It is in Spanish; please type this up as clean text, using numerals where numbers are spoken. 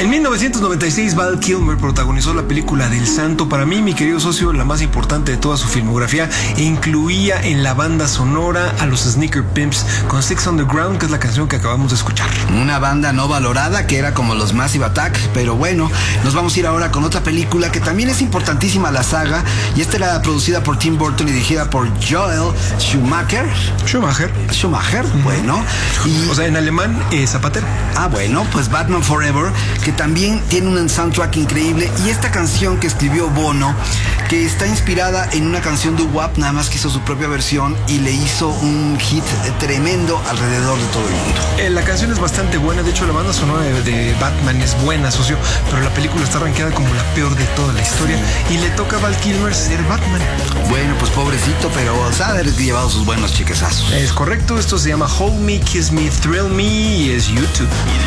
En 1996, Val Kilmer protagonizó la película del Santo. Para mí, mi querido socio, la más importante de toda su filmografía, incluía en la banda sonora a los Sneaker Pimps con Six Underground, que es la canción que acabamos de escuchar. Una banda no valorada que era como los Massive Attack, pero bueno, nos vamos a ir ahora con otra película que también es importantísima, la saga, y esta era producida por Tim Burton y dirigida por Joel Schumacher. Bueno. Y, o sea, en alemán, Zapatero. Bueno, pues Batman Forever, que también tiene un soundtrack increíble, y esta canción que escribió Bono, que está inspirada en una canción de WAP, nada más que hizo su propia versión y le hizo un hit tremendo alrededor de todo el mundo. La canción es bastante buena, de hecho la banda sonora de Batman es buena, socio, pero la película está rankeada como la peor de toda la historia, y le toca a Val Kilmer ser Batman. Bueno, pues pobrecito, pero ha haber llevado sus buenos chiquesazos. Es correcto, esto se llama Hold Me, Kiss Me, Thrill Me, y es YouTube.